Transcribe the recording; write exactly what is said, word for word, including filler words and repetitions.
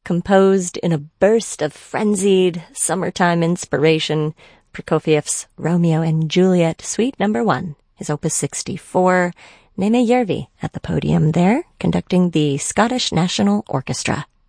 Composed in a burst of frenzied summertime inspiration, Prokofiev's Romeo and Juliet Suite Number One, his Opus sixty-four, Neeme Järvi at the podium there, conducting the Scottish National Orchestra.